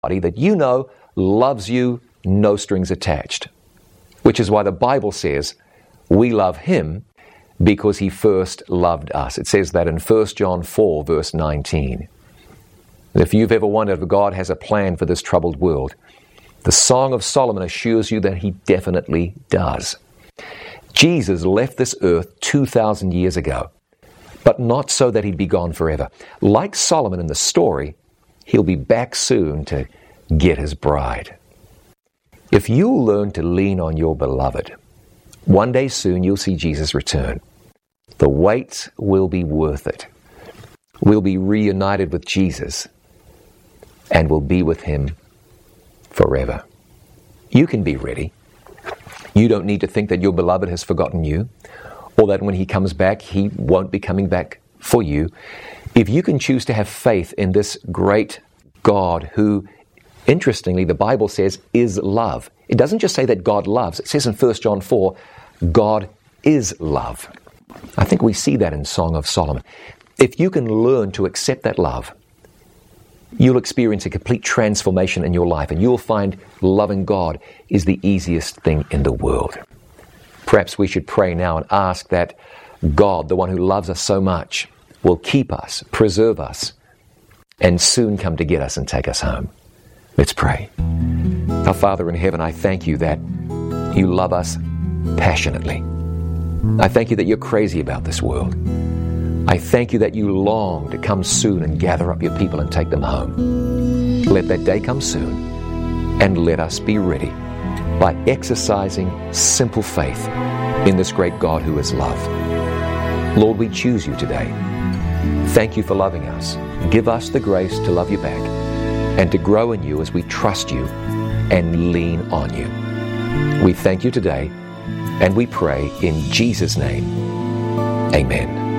that you know loves you, no strings attached. Which is why the Bible says we love Him because He first loved us. It says that in 1 John 4, verse 19. And if you've ever wondered if God has a plan for this troubled world, the Song of Solomon assures you that He definitely does. Jesus left this earth 2,000 years ago, but not so that He'd be gone forever. Like Solomon in the story, He'll be back soon to get His bride. If you'll learn to lean on your beloved, one day soon you'll see Jesus return. The wait will be worth it. We'll be reunited with Jesus and we'll be with Him forever. You can be ready. You don't need to think that your beloved has forgotten you, or that when He comes back, He won't be coming back for you. If you can choose to have faith in this great God who, interestingly, the Bible says is love. It doesn't just say that God loves. It says in 1 John 4, God is love. I think we see that in Song of Solomon. If you can learn to accept that love, you'll experience a complete transformation in your life, and you'll find loving God is the easiest thing in the world. Perhaps we should pray now and ask that God, the one who loves us so much, will keep us, preserve us, and soon come to get us and take us home. Let's pray. Our Father in heaven, I thank You that You love us passionately. I thank You that You're crazy about this world. I thank You that You long to come soon and gather up Your people and take them home. Let that day come soon, and let us be ready by exercising simple faith in this great God who is love. Lord, we choose You today. Thank You for loving us. Give us the grace to love You back and to grow in You as we trust You and lean on You. We thank You today, and we pray in Jesus' name. Amen.